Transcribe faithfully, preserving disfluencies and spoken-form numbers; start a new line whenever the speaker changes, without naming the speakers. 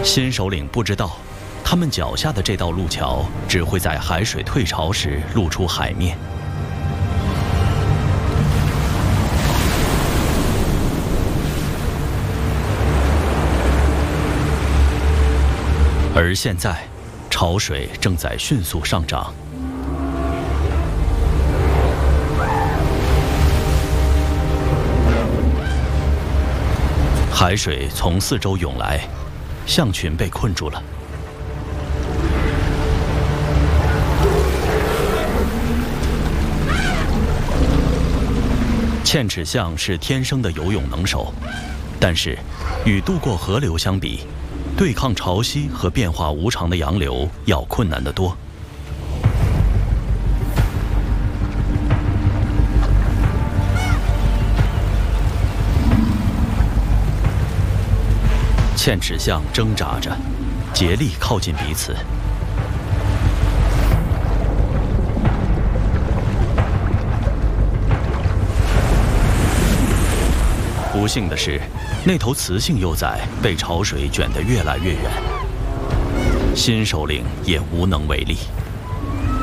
新首领不知道，他们脚下的这道路桥只会在海水退潮时露出海面。而现在，潮水正在迅速上涨。海水从四周涌来，象群被困住了。嵌齿象是天生的游泳能手，但是与渡过河流相比，对抗潮汐和变化无常的洋流要困难得多。嵌齿象挣扎着，竭力靠近彼此。不幸的是，那头雌性幼崽被潮水卷得越来越远，新首领也无能为力。